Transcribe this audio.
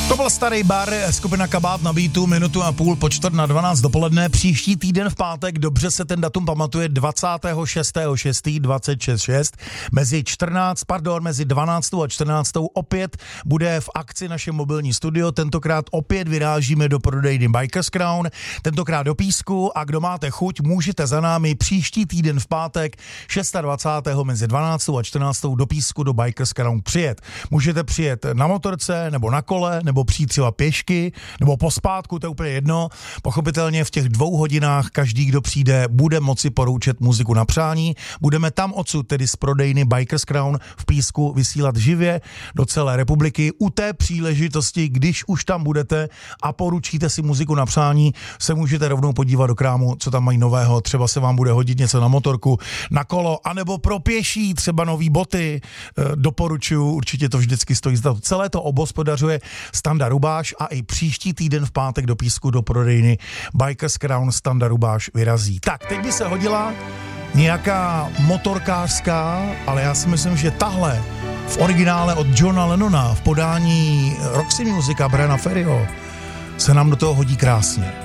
To byl Starý bar, skupina Kabát na beatu, 1,5 po 11:45 dopoledne. Příští týden v pátek, dobře se ten datum pamatuje, 26.6.26 mezi 12. a 14. opět bude v akci naše mobilní studio. Tentokrát opět vyrážíme do prodejny Bikers Crown, tentokrát do Písku, a kdo máte chuť, můžete za námi příští týden v pátek 26. mezi 12. a 14. do Písku do Bikers Crown přijet. Můžete přijet na motorce nebo na kole, nebo přijít třeba pěšky, nebo pospátku, to je úplně jedno. Pochopitelně v těch 2 hodinách každý, kdo přijde, bude moci poroučet muziku na přání. Budeme tam odsud, tedy z prodejny Bikers Crown v Písku, vysílat živě do celé republiky. U té příležitosti, když už tam budete a poručíte si muziku na přání, se můžete rovnou podívat do krámu, co tam mají nového. Třeba se vám bude hodit něco na motorku, na kolo, anebo pro pěší, třeba nový boty. Doporučuju, určitě to vždycky stojí za to. Celé to obhospodařuje Standa Rubáš a i příští týden v pátek do Písku do prodejny Bikers Crown Standa Rubáš vyrazí. Tak, teď by se hodila nějaká motorkářská, ale já si myslím, že tahle v originále od Johna Lennona v podání Roxy Music a Briana Ferryho se nám do toho hodí krásně.